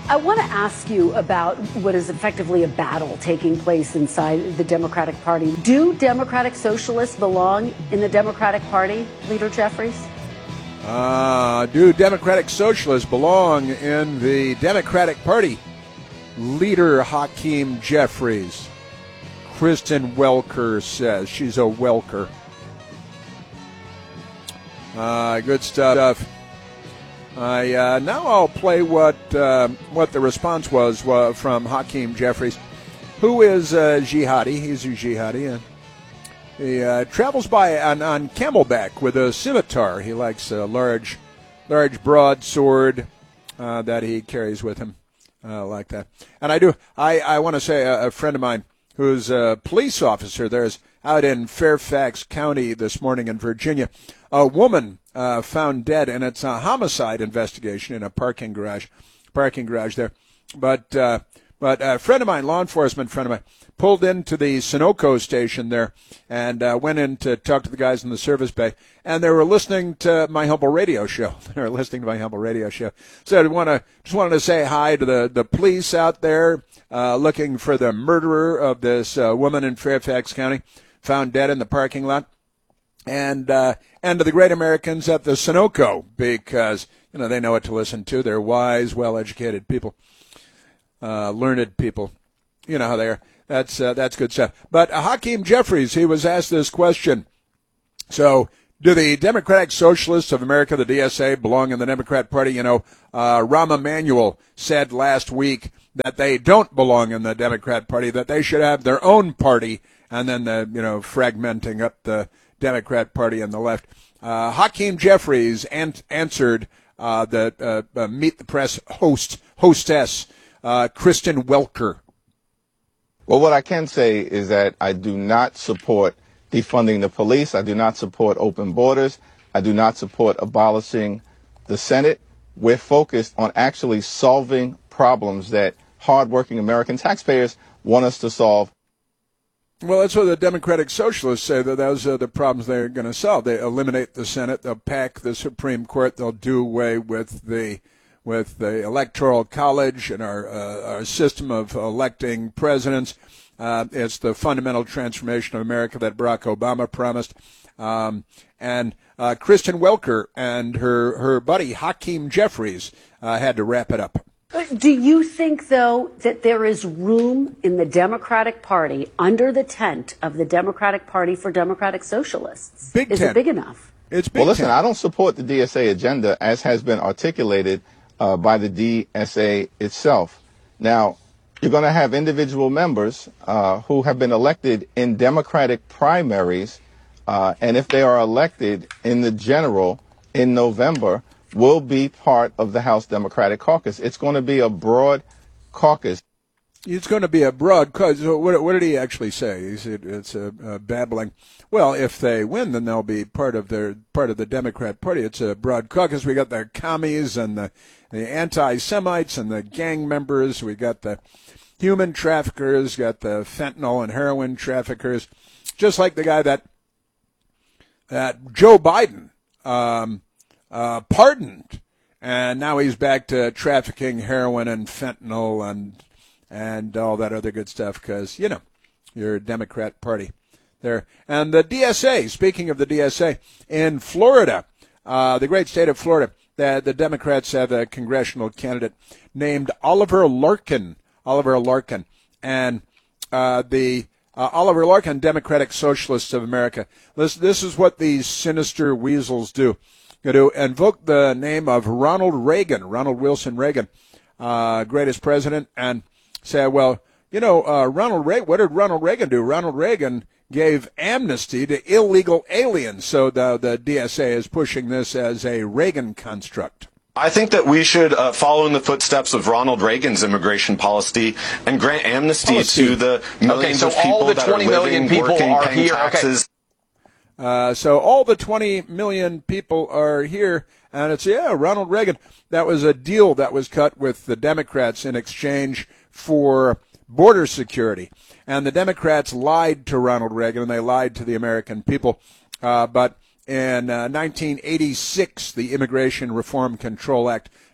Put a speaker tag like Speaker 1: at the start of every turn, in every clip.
Speaker 1: I want to ask you about what is effectively a battle taking place inside the Democratic Party. Do Democratic Socialists belong in the Democratic Party, Leader Jeffries?
Speaker 2: Do Democratic Socialists belong in the Democratic Party? Leader Hakeem Jeffries. Kristen Welker says. She's a Welker. Good stuff. Now I'll play what the response was from Hakeem Jeffries, who is a jihadi. He's a jihadi, and he travels by on camelback with a scimitar. He likes a large broadsword that he carries with him, like that. And I want to say a friend of mine who's a police officer there's out in Fairfax County this morning in Virginia. A woman found dead, and it's a homicide investigation in a parking garage there. But a friend of mine, law enforcement friend of mine, pulled into the Sunoco station there and went in to talk to the guys in the service bay, and they were listening to my humble radio show. So I just wanted to say hi to the police out there looking for the murderer of this woman in Fairfax County, found dead in the parking lot. And to the great Americans at the Sunoco, because they know what to listen to. They're wise, well-educated people, learned people. You know how they are. That's good stuff. But Hakeem Jeffries, he was asked this question. So, do the Democratic Socialists of America, the DSA, belong in the Democrat Party? Rahm Emanuel said last week that they don't belong in the Democrat Party, that they should have their own party, and then fragmenting up the Democrat Party on the left. Hakeem Jeffries answered the Meet the Press hostess, Kristen Welker.
Speaker 3: Well, what I can say is that I do not support defunding the police. I do not support open borders. I do not support abolishing the Senate. We're focused on actually solving problems that hardworking American taxpayers want us to solve.
Speaker 2: Well, that's what the Democratic Socialists say, that those are the problems they're going to solve. They eliminate the Senate, they'll pack the Supreme Court, they'll do away with the Electoral College and our system of electing presidents. It's the fundamental transformation of America that Barack Obama promised. And Kristen Welker and her buddy Hakeem Jeffries had to wrap it up.
Speaker 1: Do you think, though, that there is room in the Democratic Party under the tent of the Democratic Party for Democratic Socialists? Is it big enough?
Speaker 2: It's big.
Speaker 3: Well, listen, I don't support the DSA agenda as has been articulated by the DSA itself. Now, you're going to have individual members who have been elected in Democratic primaries, and if they are elected in the general in November, will be part of the House Democratic Caucus. It's going to be a broad caucus.
Speaker 2: It's going to be a broad caucus. What did he actually say? He said it's a babbling. Well, if they win, then they'll be part of the Democrat Party. It's a broad caucus. We got the commies and the anti-Semites and the gang members. We got the human traffickers. Got the fentanyl and heroin traffickers. Just like the guy that Joe Biden pardoned, and now he's back to trafficking heroin and fentanyl and all that other good stuff, because you're a Democrat Party there. And the DSA, speaking of the DSA, in Florida, the great state of Florida, the Democrats have a congressional candidate named Oliver Larkin, and the Oliver Larkin, Democratic Socialists of America. This is what these sinister weasels do. To invoke the name of Ronald Wilson Reagan, greatest president, and say, well, Ronald Reagan, what did Ronald Reagan do? Ronald Reagan gave amnesty to illegal aliens. So the DSA is pushing this as a Reagan construct.
Speaker 4: I think that we should follow in the footsteps of Ronald Reagan's immigration policy and grant amnesty to the millions of people that are living, working, paying taxes.
Speaker 2: So all the 20 million people are here, and it's, Ronald Reagan. That was a deal that was cut with the Democrats in exchange for border security. And the Democrats lied to Ronald Reagan, and they lied to the American people. But in 1986, the Immigration Reform Control Act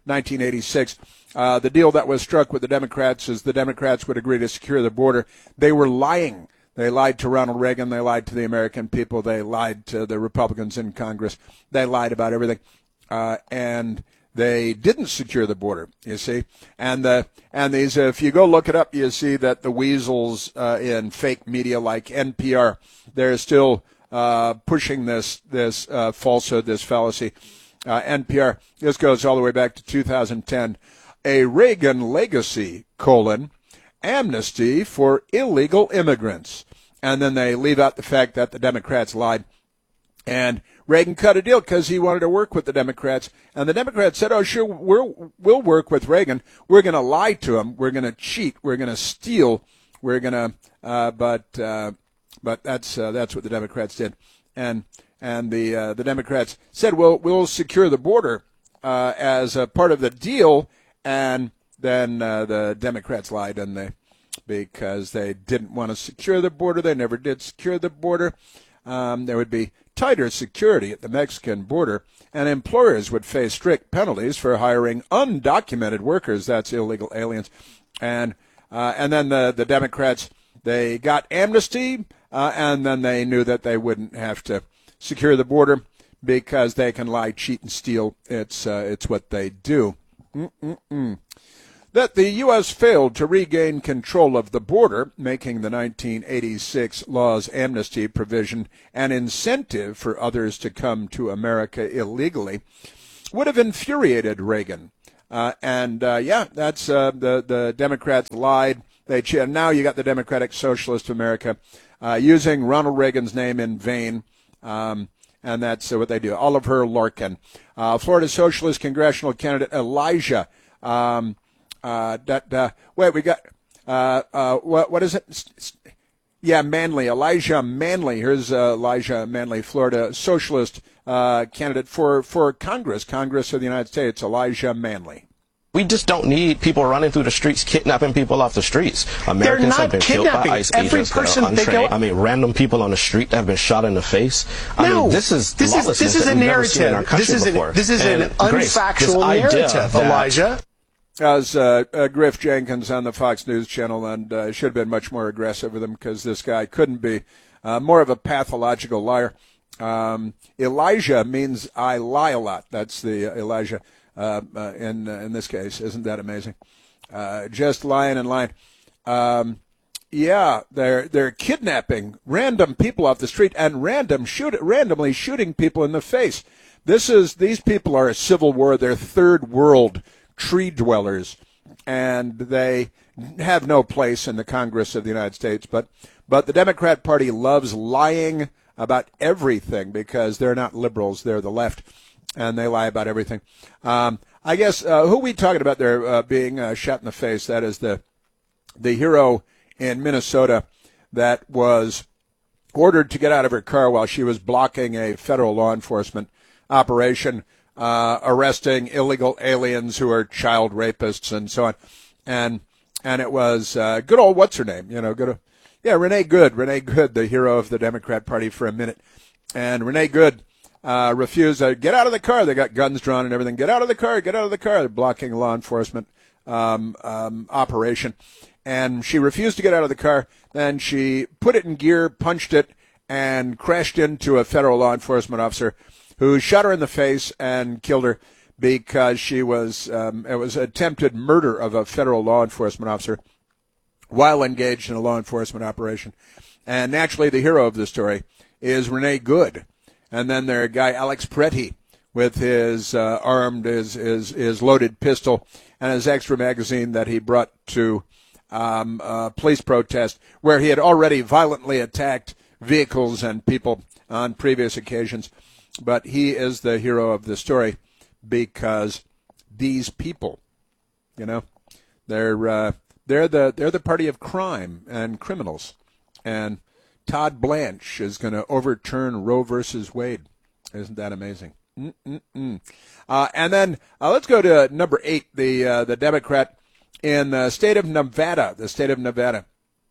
Speaker 2: 1986. The deal that was struck with the Democrats is the Democrats would agree to secure the border. They were lying. They lied to Ronald Reagan. They lied to the American people. They lied to the Republicans in Congress. They lied about everything. And they didn't secure the border, you see. And these, if you go look it up, you see that the weasels in fake media like NPR, they're still pushing this falsehood, this fallacy. NPR, this goes all the way back to 2010. A Reagan legacy, amnesty for illegal immigrants. And then they leave out the fact that the Democrats lied. And Reagan cut a deal because he wanted to work with the Democrats. And the Democrats said, oh, sure, we'll work with Reagan. We're going to lie to him. We're going to cheat. We're going to steal. We're going to, but that's what the Democrats did. And the Democrats said, well, we'll secure the border as a part of the deal. And then the Democrats lied, because they didn't want to secure the border. They never did secure the border. There would be tighter security at the Mexican border, and employers would face strict penalties for hiring undocumented workers. That's illegal aliens. And then the Democrats, they got amnesty, and then they knew that they wouldn't have to secure the border because they can lie, cheat, and steal. It's what they do. That the U.S. failed to regain control of the border, making the 1986 law's amnesty provision an incentive for others to come to America illegally, would have infuriated Reagan. That's the Democrats lied. Now you got the Democratic Socialist of America using Ronald Reagan's name in vain. And that's what they do. Oliver Larkin. Florida Socialist congressional candidate Elijah. We got, what is it? Yeah, Manley. Elijah Manley. Here's Elijah Manley, Florida Socialist candidate for Congress of the United States. Elijah Manley.
Speaker 5: We just don't need people running through the streets, kidnapping people off the streets. Americans have been killed by ICE agents that are untrained. Random people on the street that have been shot in the face. This is a narrative. This is an unfactual narrative, Elijah.
Speaker 2: As Griff Jenkins on the Fox News Channel, and should have been much more aggressive with him because this guy couldn't be more of a pathological liar. Elijah means I lie a lot. That's the Elijah. In this case, isn't that amazing? Just lying and lying. They're kidnapping random people off the street and randomly shooting people in the face. These people are a civil war. They're third world tree dwellers, and they have no place in the Congress of the United States. But the Democrat Party loves lying about everything because they're not liberals. They're the left. And they lie about everything. I guess who are we talking about there being shot in the face? That is the hero in Minnesota that was ordered to get out of her car while she was blocking a federal law enforcement operation, arresting illegal aliens who are child rapists and so on. And it was good old what's her name? Renee Good. Renee Good, the hero of the Democrat Party for a minute. And Renee Good refused to get out of the car. They got guns drawn and everything. Get out of the car. They're blocking a law enforcement operation. And she refused to get out of the car. Then she put it in gear, punched it, and crashed into a federal law enforcement officer who shot her in the face and killed her because it was attempted murder of a federal law enforcement officer while engaged in a law enforcement operation. And naturally, the hero of the story is Renee Good. And then their guy, Alex Pretty, with his his loaded pistol and his extra magazine that he brought to a police protest where he had already violently attacked vehicles and people on previous occasions. But he is the hero of the story because these people, they're the party of crime and criminals. And Todd Blanche is going to overturn Roe versus Wade. Isn't that amazing? And then let's go to number 8, the Democrat in the state of Nevada. The state of Nevada.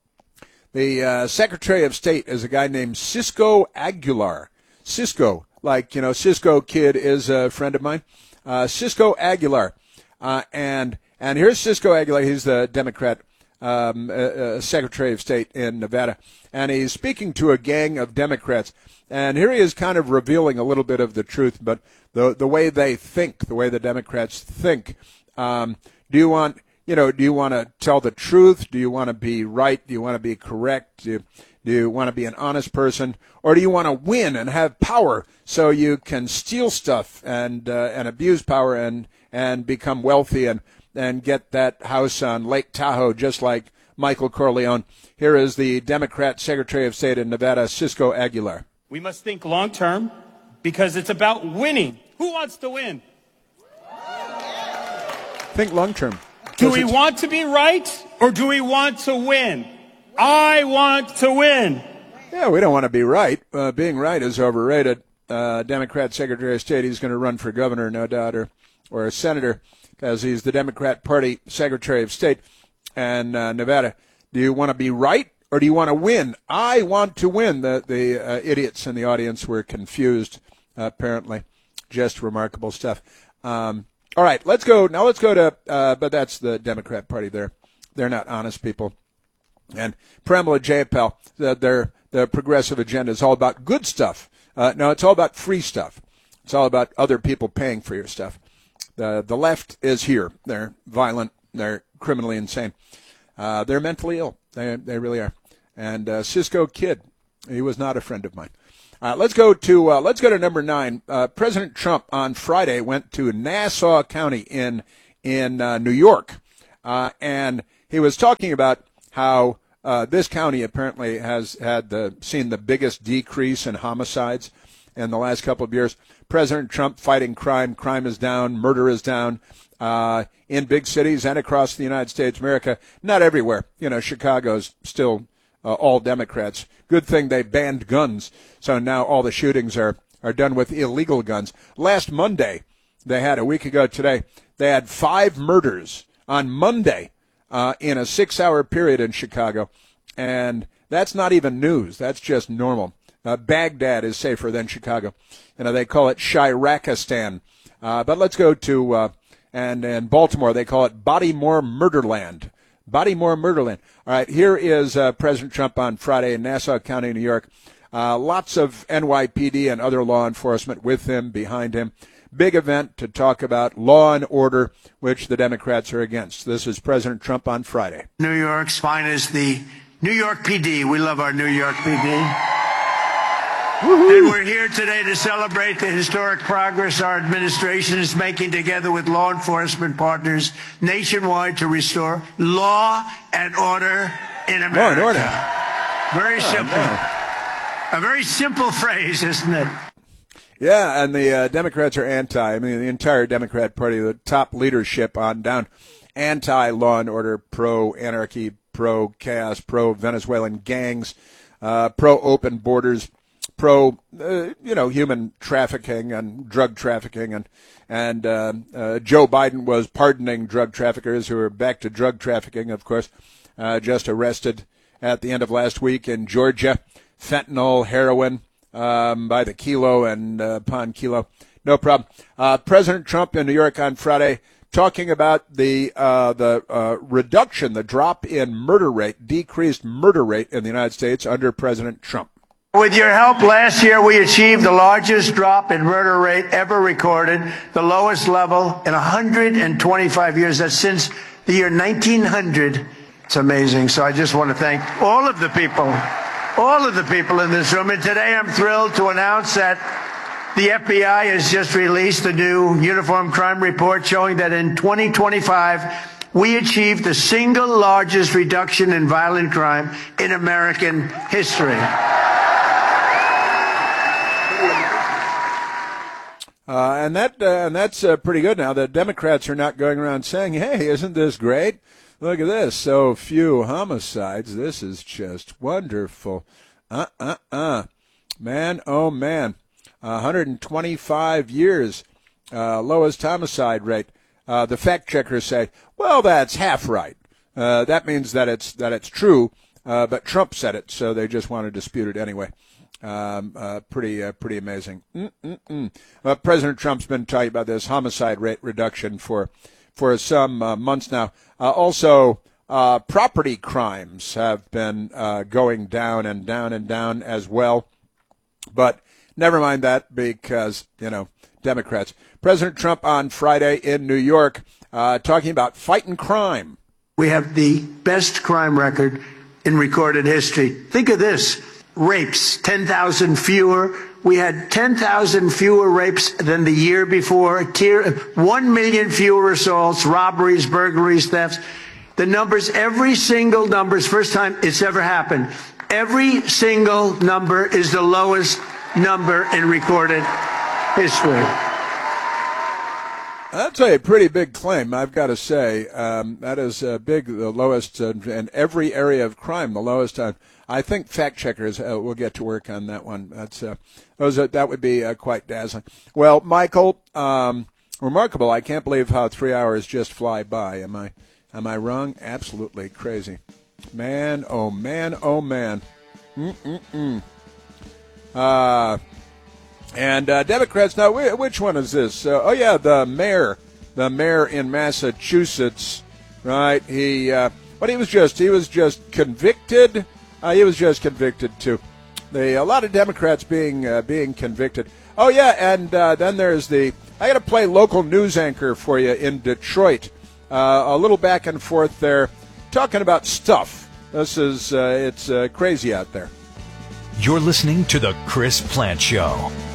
Speaker 2: The Secretary of State is a guy named Cisco Aguilar. Cisco, Cisco Kid is a friend of mine. Cisco Aguilar. And here's Cisco Aguilar. He's the Democrat Secretary of State in Nevada, and he's speaking to a gang of Democrats. And here he is kind of revealing a little bit of the truth, but the way they think, the way the Democrats think. Do you want to tell the truth? Do you want to be right? Do you want to be correct? Do you want to be an honest person? Or do you want to win and have power so you can steal stuff and abuse power and become wealthy and get that house on Lake Tahoe just like Michael Corleone? Here is the Democrat Secretary of State in Nevada, Cisco Aguilar.
Speaker 6: We must think long term because it's about winning. Who wants to win?
Speaker 2: Think long term.
Speaker 6: Do we want to be right or do we want to win? I want to win.
Speaker 2: Yeah, we don't want to be right. Being right is overrated. Democrat Secretary of State, he's going to run for governor, no doubt, or a senator, because he's the Democrat Party Secretary of State in Nevada. Do you want to be right or do you want to win? I want to win. The idiots in the audience were confused, apparently. Just remarkable stuff. All right, let's go to, but that's the Democrat Party there. They're not honest people. And Pramila Jayapal, the progressive agenda is all about good stuff. No, it's all about free stuff. It's all about other people paying for your stuff. The left is here. They're violent. They're criminally insane. They're mentally ill. They really are. And Cisco Kid, he was not a friend of mine. Let's go to number 9. President Trump on Friday went to Nassau County in New York, and he was talking about how this county apparently has seen the biggest decrease in homicides in the last couple of years. President Trump fighting crime. Crime is down. Murder is down in big cities and across the United States, America. Not everywhere. Chicago's still all Democrats. Good thing they banned guns, so now all the shootings are done with illegal guns. Last Monday, a week ago today, they had 5 murders on Monday in a 6-hour period in Chicago, and that's not even news. That's just normal. Baghdad is safer than Chicago. They call it Shirakistan. But let's go to, and in Baltimore, they call it Bodymore Murderland. Bodymore Murderland. All right, here is President Trump on Friday in Nassau County, New York. Lots of NYPD and other law enforcement with him, behind him. Big event to talk about law and order, which the Democrats are against. This is President Trump on Friday.
Speaker 7: New York's finest, the New York PD. We love our New York PD. Woo-hoo. And we're here today to celebrate the historic progress our administration is making together with law enforcement partners nationwide to restore law and order in America. Law and order. Very simple. A very simple phrase, isn't it?
Speaker 2: Yeah, and the Democrats are anti. The entire Democrat Party, the top leadership on down, anti-law and order, pro-anarchy, pro-chaos, pro-Venezuelan gangs, pro-open borders, human trafficking and drug trafficking, and Joe Biden was pardoning drug traffickers who are back to drug trafficking, of course, just arrested at the end of last week in Georgia. Fentanyl, heroin by the kilo and upon kilo, no problem. President Trump in New York on Friday talking about the reduction, the drop in murder rate, decreased murder rate in the United States under President Trump.
Speaker 7: With your help, last year we achieved the largest drop in murder rate ever recorded, the lowest level in 125 years. That's since the year 1900. It's amazing. So I just want to thank all of the people in this room. And today I'm thrilled to announce that the FBI has just released a new uniform crime report showing that in 2025, we achieved the single largest reduction in violent crime in American history.
Speaker 2: And that's pretty good. Now, the Democrats are not going around saying, hey, isn't this great? Look at this. So few homicides. This is just wonderful. Man, oh, man. 125 years, lowest homicide rate. The fact checkers say, well, that's half right. That means that it's true, but Trump said it, so they just want to dispute it anyway. Pretty amazing. President Trump's been talking about this homicide rate reduction for for some months now. Also, property crimes have been going down and down and down as well. But never mind that because, Democrats. President Trump on Friday in New York talking about fighting crime.
Speaker 7: We have the best crime record in recorded history. Think of this. Rapes, 10,000 fewer. We had 10,000 fewer rapes than the year before. 1 million fewer assaults, robberies, burglaries, thefts. The numbers, every single number is first time it's ever happened. Every single number is the lowest number in recorded history.
Speaker 2: That's a pretty big claim, I've got to say. That is big, the lowest in every area of crime, the lowest. I think fact checkers will get to work on that one. That would be quite dazzling. Well, Michael, remarkable. I can't believe how 3 hours just fly by. Am I wrong? Absolutely crazy. Man, oh man, oh man. And Democrats, now, which one is this? The mayor in Massachusetts, right? He was just convicted. He was just convicted too. A lot of Democrats being convicted. Oh yeah, and then there's I got to play local news anchor for you in Detroit. A little back and forth there, talking about stuff. This is it's crazy out there.
Speaker 8: You're listening to the Chris Plante Show.